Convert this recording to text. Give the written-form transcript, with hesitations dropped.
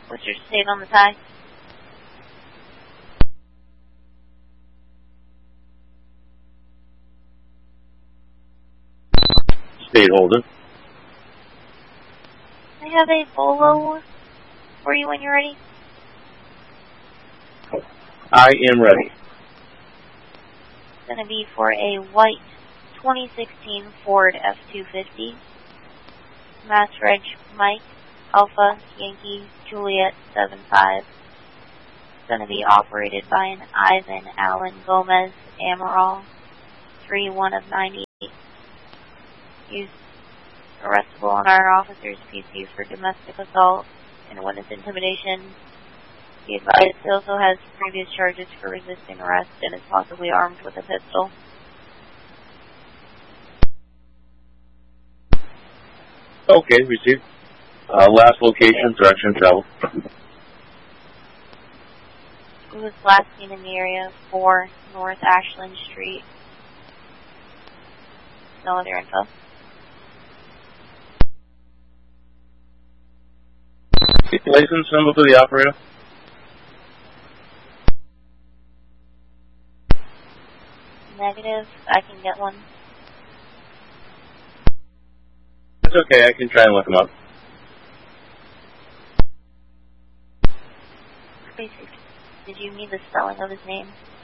What's your state on the tie? State holder. I have a Bolo for you when you're ready. I am ready. It's going to be for a white 2016 Ford F-250. Mass Reg Mike Alpha Yankee Juliet 75. It's going to be operated by an Ivan Allen Gomez Amaral, 3-1 of 98. He's arrestable on our officer's PC for domestic assault and witness intimidation. He advised he also has previous charges for resisting arrest and is possibly armed with a pistol. Okay, received. Last location, direction travel. He was last seen in the area 4 North Ashland Street. No other info. License number for the operator? Negative. I can get one. It's okay, I can try and look him up. Basic. Did you need the spelling of his name?